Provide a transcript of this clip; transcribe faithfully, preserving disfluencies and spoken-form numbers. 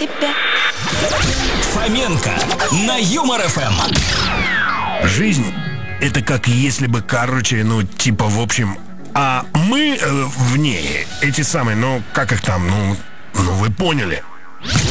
тебя. Фоменко на Юмор эф эм. Жизнь — это как если бы, короче, ну, типа, в общем, а мы э, в ней, эти самые, ну, как их там, ну, ну, вы поняли.